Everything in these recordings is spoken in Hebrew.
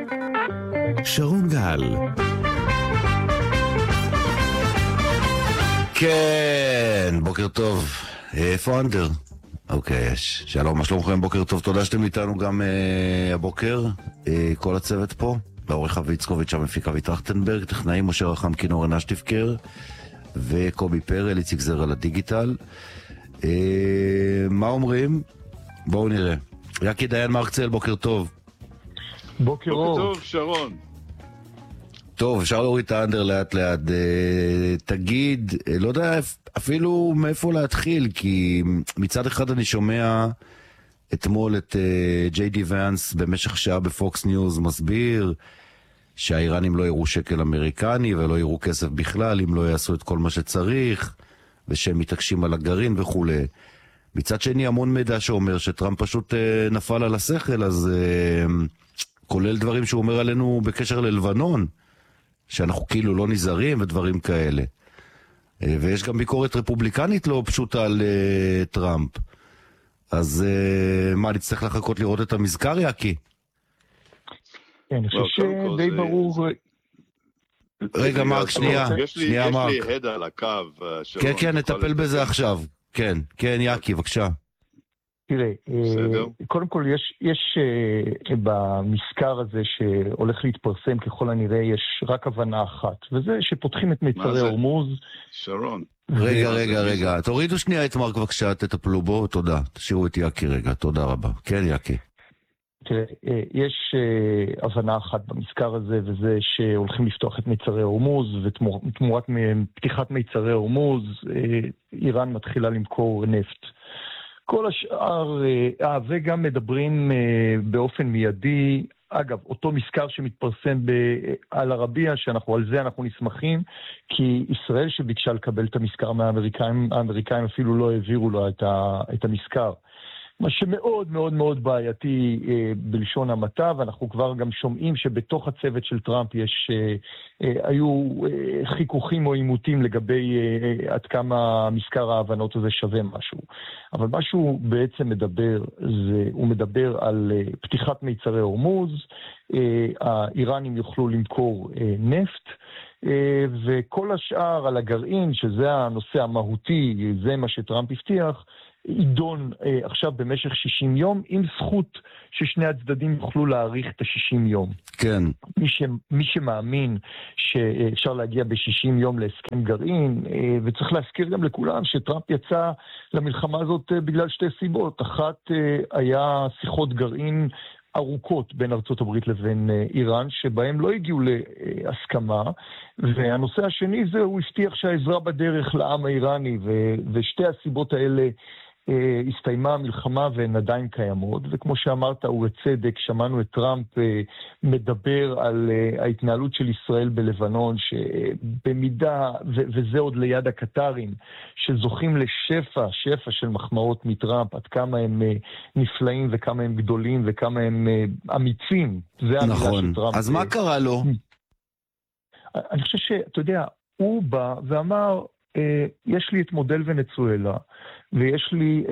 שרון גל. כן, בוקר טוב. איפה אנדר? אוקיי, יש. שלום, מה שלומכם? בוקר טוב. תודה שאתם איתנו גם הבוקר. כל הצוות פה. לעורך אבי יצקוביץ' המפיק אבי טרכטנברג, טכנאים משה רחם כינור נשטיפקר, וקובי פרל, איציק זר על הדיגיטל. מה אומרים? בואו נראה. יקי דיין מרקצל, בוקר טוב. בוקר טוב, שרון. טוב, אפשר להוריד את האנדר לאט לאט. תגיד, לא יודע אפילו מאיפה להתחיל, כי מצד אחד אני שומע אתמול את ג'יי די ואנס במשך שעה בפוקס ניוז מסביר שהאיראנים לא יראו שקל אמריקני ולא יראו כסף בכלל אם לא יעשו את כל מה שצריך, ושהם מתעקשים על הגרעין וכו'. מצד שני המון מידע שאומר שטראמפ פשוט נפל על השכל, אז כולל דברים שהוא אומר עלינו בקשר ללבנון, שאנחנו כאילו לא נזהרים ודברים כאלה. ויש גם ביקורת רפובליקנית לא פשוטה על טראמפ. אז מה, נצטרך לחכות לראות את המזכר, יקי? כן, אני חושב שדי ברור... רגע, מרק, שנייה, מרק. יש לי הד על הקו. כן, נטפל בזה עכשיו. כן, יקי, בבקשה. תראה, קודם כל יש במזכר הזה שהולך להתפרסם ככל הנראה יש רק הבנה אחת, וזה שפותחים את מיצרי הורמוז. שרון. רגע, תורידו שנייה את מרק בבקשה, תטפלו בו, תודה. תשאירו את יקי רגע, תודה רבה. כן, יקי. תראה, יש הבנה אחת במזכר הזה, וזה שהולכים לפתוח את מיצרי הורמוז, ותמורת פתיחת מיצרי הורמוז, איראן מתחילה למכור נפט. כל השאר, וגם מדברים באופן מיידי, אגב, אותו מזכר שמתפרסם על הרביע, על זה אנחנו נסמכים, כי ישראל שביקשה לקבל את המזכר האמריקאים אפילו לא העבירו לו את המזכר. מה שמאוד מאוד מאוד בעייתי בלשון המעטה, ואנחנו כבר גם שומעים שבתוך הצוות של טראמפ היו חיכוכים או עימותים לגבי עד כמה מזכר ההבנות הזה שווה משהו. אבל מה שהוא בעצם מדבר, הוא מדבר על פתיחת מיצרי הורמוז, האיראנים יוכלו למכור נפט, וכל השאר על הגרעין, שזה הנושא המהותי, זה מה שטראמפ הבטיח, עידון עכשיו במשך 60 יום, עם זכות ששני הצדדים יוכלו להאריך את ה-60 יום. כן. מי שמאמין שאפשר להגיע ב-60 יום להסכם גרעין, וצריך להזכיר גם לכולם שטראמפ יצא למלחמה הזאת בגלל שתי סיבות. אחת היה שיחות גרעין ארוכות בין ארצות הברית לבין איראן, שבהם לא הגיעו להסכמה, והנושא השני זה, הוא הבטיח שהעזרה בדרך לעם האיראני, ושתי הסיבות האלה הסתיימה המלחמה והן עדיין קיימות, וכמו שאמרת, הוא בצדק, שמענו את טראמפ מדבר על ההתנהלות של ישראל בלבנון, שבמידה, וזה עוד ליד הקטרים, שזוכים לשפע של מחמאות מטראמפ, עד כמה הם נפלאים וכמה הם גדולים וכמה הם אמיצים. זה המילה של טראמפ. אז מה קרה לו? אני חושב שאתה יודע, הוא בא ואמר, יש לי את מודל ונצואלה, ויש לי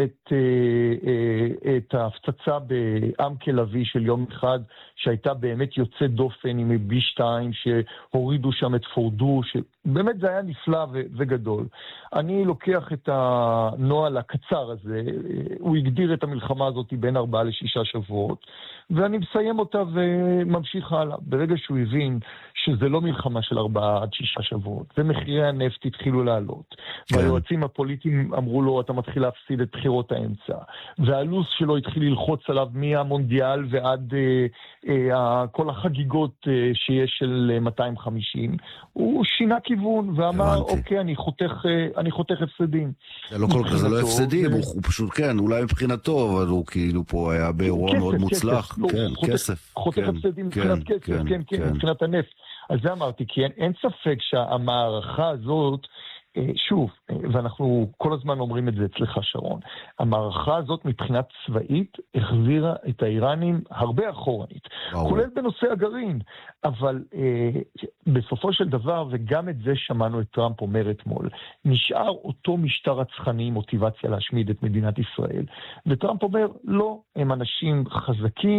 את ההפצצה בעמק לביא של יום אחד, שהייתה באמת יוצאת דופן עם B2, שהורידו שם את פורדו, שבאמת זה היה נפלא וגדול. אני לוקח את הנועל הקצר הזה, הוא הגדיר את המלחמה הזאת בין 4 ל6 שבועות, ואני מסיים אותה וממשיך הלאה. ברגע שהוא הבין שזה לא מלחמה של 4 עד 6 שבועות, ומחירי הנפט התחילו לעלות, והיועצים הפוליטיים אמרו לו, אתה מתחיל להפסיד את בחירות האמצע, והלו"ז שלו התחיל ללחוץ עליו מהמונדיאל ועד כל החגיגות שיש של 250, הוא שינה כיוון ואמר, אוקיי, אני חותך הפסדים. זה לא הפסדים, הוא פשוט כן, אולי מבחינתו, אבל הוא כאילו פה היה באירוע מאוד מוצלח. כן, כסף. חותך הפסדים מבחינת כסף, כן, מבחינת הנפט. אז זה אמרתי, כי אין ספק שהמערכה הזאת, שוב, ואנחנו כל הזמן אומרים את זה אצלך שרון, המערכה הזאת מבחינת צבאית החזירה את האיראנים הרבה אחורנית, כולל בנושא הגרעין, אבל בסופו של דבר, וגם את זה שמענו את טראמפ אומר אתמול, נשאר אותו משטר רצחני עם מוטיבציה להשמיד את מדינת ישראל, וטראמפ אומר, לא, הם אנשים חזקים,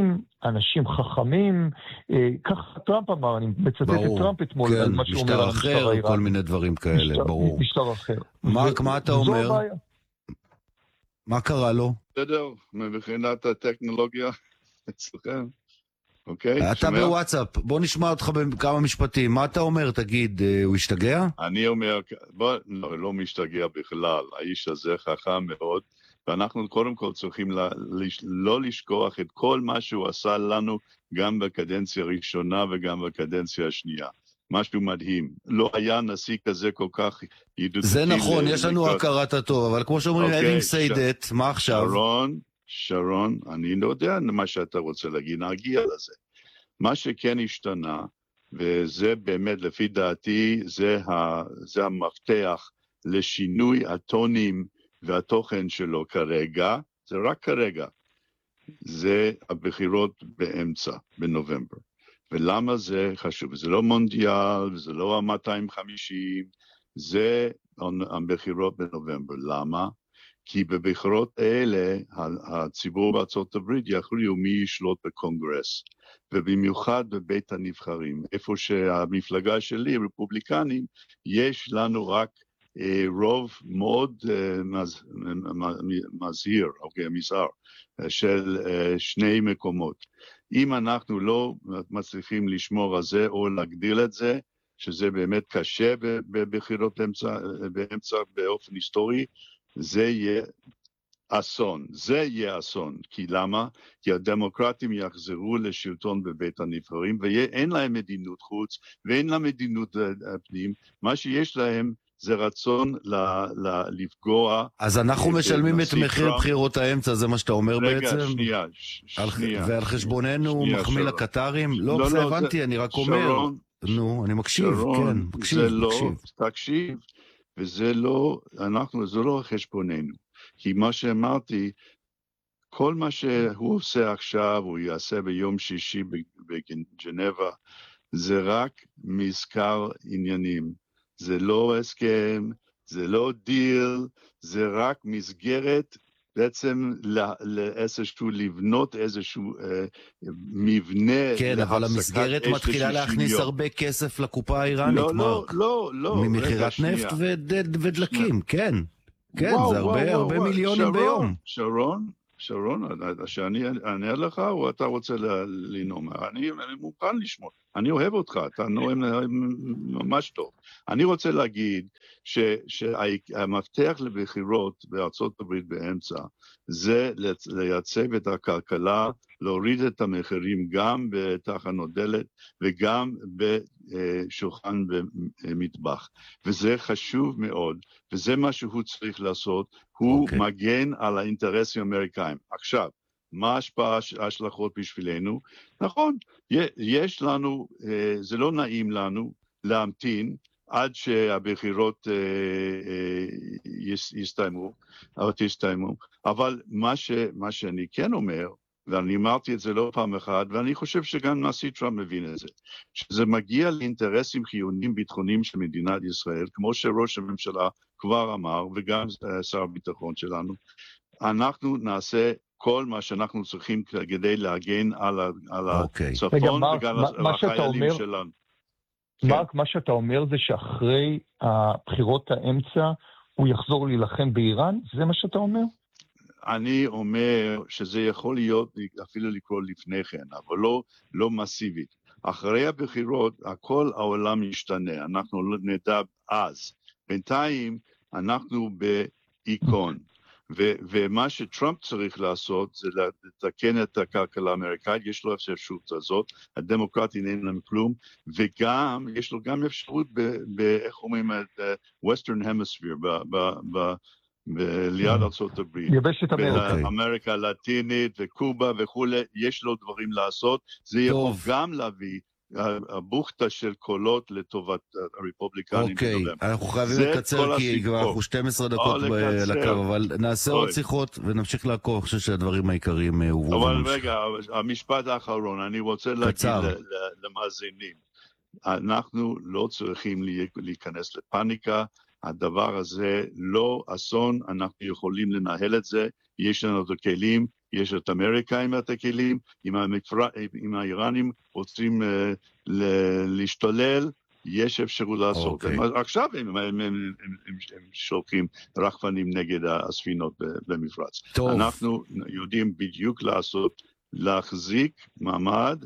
אנשים חכמים, כך טראמפ אמר, אני מצטט את טראמפ אתמול, כן, על מה שהוא אומר על המשטר האיראני. משטר אחר, כל מיני דברים כאלה, ברור. משטר אחר. מרק, מה אתה אומר? מה קרה לו? בסדר, מבחינת הטכנולוגיה אצלכם. אוקיי, אתה בוואטסאפ, בוא נשמע אותך בכמה משפטים. מה אתה אומר? תגיד, הוא השתגע? אני אומר, לא משתגע בכלל. האיש הזה חכם מאוד, ואנחנו קודם כל צריכים לא לשכוח את כל מה שהוא עשה לנו, גם בקדנציה הראשונה וגם בקדנציה השנייה. משהו מדהים. לא היה נשיא כזה כל כך ידידותי. זה נכון, יש לנו הכרת הטוב, אבל כמו שאומרים, having said that, מה עכשיו? שרון, אני לא יודע מה שאתה רוצה להגיד, נגיע לזה. מה שכן השתנה, וזה באמת לפי דעתי, זה המפתח לשינוי הטונים והתוכן שלו כרגע, זה רק כרגע, זה הבחירות באמצע, בנובמבר. ולמה זה חשוב? זה לא מונדיאל, זה לא ה-250, זה הבחירות בנובמבר. למה? כי בבחירות האלה, הציבור בארצות הברית יכריעו מי ישלוט בקונגרס, ובמיוחד בבית הנבחרים, איפה שהמפלגה שלי, רפובליקנים, יש לנו רק רוב מאוד מזהיר, מזהר, של 2 מקומות. אם אנחנו לא מצליחים לשמור על זה או להגדיל את זה, שזה באמת קשה בבחירות באמצע באופן היסטורי, זה יהיה אסון. זה יהיה אסון. כי למה? כי הדמוקרטים יחזרו לשלטון בבית הנבחרים, ואין להם מדיניות חוץ, ואין להם מדיניות פנים. מה שיש להם זה רצון לפגוע. אז אנחנו משלמים את מחיר בחירות האמצע, זה מה שאתה אומר בעצם? רגע, שנייה. ועל חשבוננו מחמיא לקטרים? לא, זה הבנתי, אני רק אומר. נו, אני מקשיב, כן, מקשיב. תקשיב, וזה לא, זה לא חשבוננו. כי מה שאמרתי, כל מה שהוא עושה עכשיו, הוא יעשה ביום שישי בג'נבה, זה רק מזכר עניינים. זה לא הסכם, זה לא דיל, זה רק מסגרת בעצם לבנות איזשהו מבנה. כן, אבל המסגרת מתחילה להכניס הרבה כסף לקופה האיראנית, מרק. לא. ממחירת נפט ודלקים, כן. כן, זה הרבה מיליונים ביום. שרון, שאני אענה לך או אתה רוצה לנאום? אני מוכן לשמוע. אני אוהב אותך, אתה נואם ממש טוב. אני רוצה להגיד שהמפתח לבחירות בארצות הברית באמצע, זה לייצב את הכלכלה, להוריד את המחירים גם בתחנות דלק וגם בשולחן במטבח. וזה חשוב מאוד, וזה מה שהוא צריך לעשות, הוא מגן על האינטרסים האמריקאים. עכשיו, מה ההשלכות בשבילנו? נכון, יש לנו, זה לא נעים לנו להמתין עד שהבחירות יסתיימו, אבל מה שאני כן אומר, ואני אמרתי את זה לא פעם אחת, ואני חושב שגם נשיא טראמפ מבין את זה, שזה מגיע לאינטרסים חיוניים ביטחוניים של מדינת ישראל, כמו שראש הממשלה כבר אמר, וגם שר הביטחון שלנו, אנחנו נעשה כל מה שאנחנו צריכים כדי להגן על הצפון וגם על החיילים שלנו. מרק, מה שאתה אומר זה שאחרי הבחירות האמצע הוא יחזור להילחם באיראן? זה מה שאתה אומר? אני אומר שזה יכול להיות אפילו לקרוא לפני כן, אבל לא מסיבית. אחרי הבחירות, כל העולם ישתנה, אנחנו לא נדע אז. בינתיים אנחנו באיקון. ומה שטראמפ צריך לעשות זה לתקן את הכלכלה האמריקאית, יש לו אפשרות הזאת, הדמוקרטים אין להם כלום, וגם יש לו גם אפשרות איך אומרים, Western Hemisphere, ליד ארצות הברית, באמריקה הלטינית וקובה וכולי, יש לו דברים לעשות, זה יכול גם להביא הבוכתה של קולות לטובת הרפובליקנים. אוקיי, אנחנו חייבים לקצר כי כבר אנחנו 12 דקות לקו, אבל נעשה עוד שיחות ונמשיך לעקוב, אני חושב שהדברים העיקריים הובאו. אבל רגע, המשפט האחרון, אני רוצה להגיד למאזינים, אנחנו לא צריכים להיכנס לפאניקה, הדבר הזה לא אסון, אנחנו יכולים לנהל את זה, יש לנו את הכלים, יש את האמריקאים את הכלים, אם האיראנים רוצים להשתולל, יש אפשרות לעשות. עכשיו הם שולחים רחפנים נגד הספינות במפרץ. אנחנו יודעים בדיוק להחזיק מעמד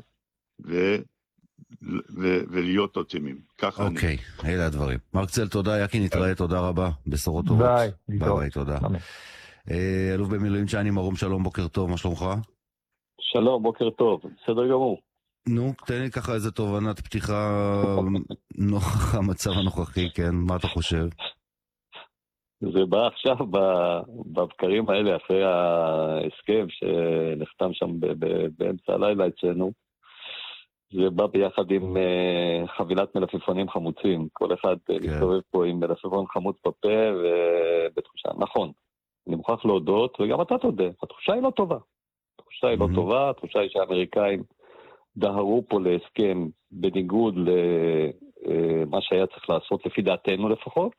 ולהיות אופטימיים. ככה אני. אוקיי, אלה הדברים. מרקצל, תודה, יקי, נתראה, תודה רבה. בשורות טובות. ביי, תודה. אלוף במילואים צ'אני מרום, שלום, בוקר טוב, מה שלומך? שלום, בוקר טוב, בסדר גמור. נו, תן לי ככה איזה תובנת פתיחה נוכח המצב הנוכחי, כן? מה אתה חושב? זה בא עכשיו בבקרים האלה, אחרי ההסכם שנחתם שם באמצע הלילה אצלנו. זה בא ביחד עם חבילת מלפפונים חמוצים. כל אחד מסתובב פה עם מלפפון חמוץ בפה ובתחושה. נכון, אני מוכרח להודות, וגם אתה תודה, התחושה היא לא טובה. התחושה היא לא טובה, התחושה היא שהאמריקאים דהרו פה להסכם בניגוד למה שהיה צריך לעשות, לפי דעתנו לפחות,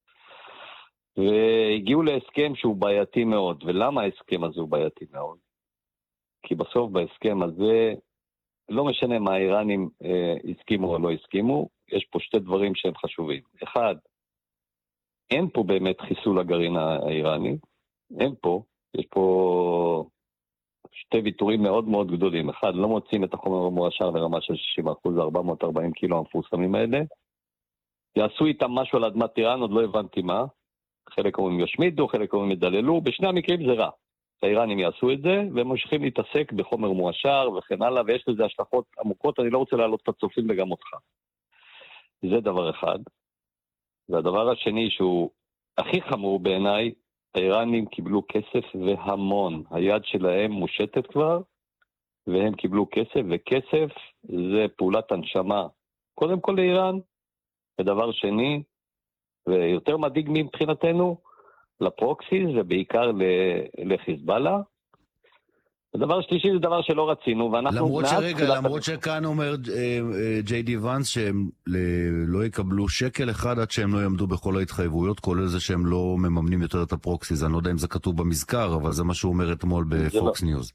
והגיעו להסכם שהוא בעייתי מאוד. ולמה ההסכם הזה הוא בעייתי מאוד? כי בסוף בהסכם הזה, לא משנה מה האיראנים הסכימו או לא הסכימו, יש פה שתי דברים שהם חשובים. אחד, אין פה באמת חיסול הגרעין האיראני, אין פה, יש פה שתי ויתורים מאוד מאוד גדולים. אחד, לא מוצאים את החומר המועשר לרמה של 60%, 440 קילו המפורסמים האלה. יעשו איתם משהו על אדמת איראן, עוד לא הבנתי מה. חלק אומרים ישמידו, חלק אומרים ידללו, בשני המקרים זה רע. האיראנים יעשו את זה, והם ממשיכים להתעסק בחומר מועשר וכן הלאה, ויש לזה השלכות עמוקות, אני לא רוצה להעלות את הצופים וגם אותך. זה דבר אחד. והדבר השני שהוא הכי חמור בעיניי, האיראנים קיבלו כסף והמון. היד שלהם מושטת כבר, והם קיבלו כסף, וכסף זה פעולת הנשמה. קודם כל לאיראן, ודבר שני, ויותר מדאיג מבחינתנו, לפרוקסיס ובעיקר לחיזבאללה. הדבר שלישי זה דבר שלא רצינו, ואנחנו... למרות שכאן אומר ג'יי די ואנס שהם לא יקבלו שקל אחד עד שהם לא יעמדו בכל ההתחייבויות, כולל זה שהם לא מממנים יותר את הפרוקסיס. אני לא יודע אם זה כתוב במזכר, אבל זה מה שהוא אומר אתמול בפוקס ניוז.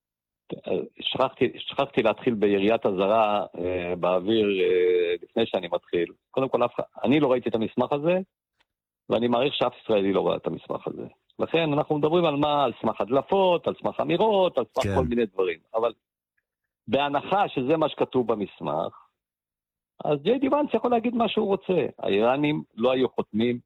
שכחתי להתחיל ביריית הזרה באוויר לפני שאני מתחיל. קודם כל, אני לא ראיתי את המסמך הזה, ואני מעריך שאף ישראלי לא ראה את המסמך הזה. לכן אנחנו מדברים על מה? על סמך הדלפות, על סמך אמירות, על סמך כל מיני דברים. אבל בהנחה שזה מה שכתוב במסמך, אז ג'יי די ואנס יכול להגיד מה שהוא רוצה. האיראנים לא היו חותמים